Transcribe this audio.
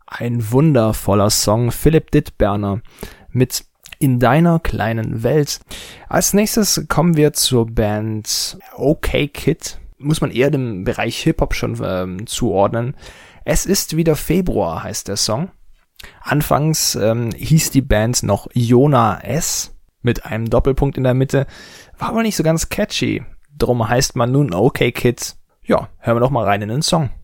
Ein wundervoller Song, Philipp Dittberner mit In deiner kleinen Welt. Als nächstes kommen wir zur Band OK Kid. Muss man eher dem Bereich Hip-Hop schon zuordnen. Es ist wieder Februar, heißt der Song. Anfangs hieß die Band noch Jona S. mit einem Doppelpunkt in der Mitte. War aber nicht so ganz catchy. Drum heißt man nun OK Kid. Ja, hören wir doch mal rein in den Song.